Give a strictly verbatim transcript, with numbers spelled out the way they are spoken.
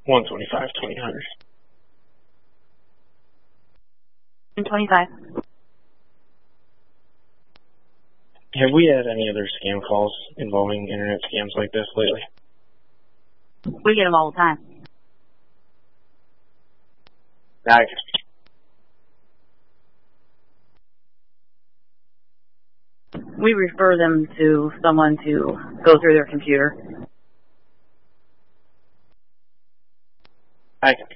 one twenty-five, twenty hundred. one twenty-five. Have we had any other scam calls involving internet scams like this lately? We get them all the time. I, We refer them to someone to go through their computer. I